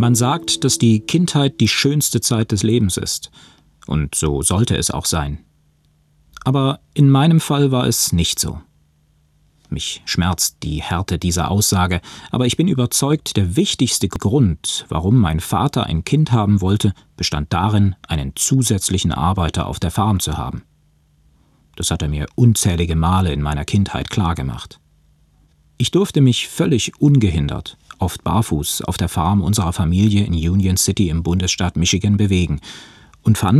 Man sagt, dass die Kindheit die schönste Zeit des Lebens ist. Und so sollte es auch sein. Aber in meinem Fall war es nicht so. Mich schmerzt die Härte dieser Aussage, aber ich bin überzeugt, der wichtigste Grund, warum mein Vater ein Kind haben wollte, bestand darin, einen zusätzlichen Arbeiter auf der Farm zu haben. Das hat er mir unzählige Male in meiner Kindheit klargemacht. Ich durfte mich völlig ungehindert, oft barfuß, auf der Farm unserer Familie in Union City im Bundesstaat Michigan bewegen und fand